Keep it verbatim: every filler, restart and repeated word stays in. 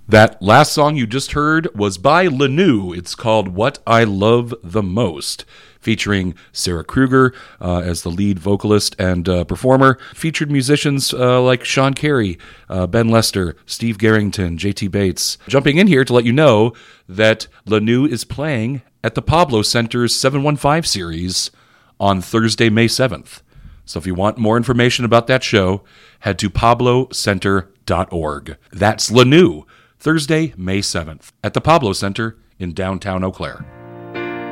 That last song you just heard was by Lanou. It's called What I Love the Most, featuring Sarah Kruger uh, as the lead vocalist and uh, performer. Featured musicians uh, like Sean Carey, uh, Ben Lester, Steve Garrington, J T Bates. Jumping in here to let you know that Lanou is playing at the Pablo Center's seven one five series on Thursday, May seventh. So if you want more information about that show, head to pablo center dot org. That's Lanou, Thursday, May seventh, at the Pablo Center in downtown Eau Claire.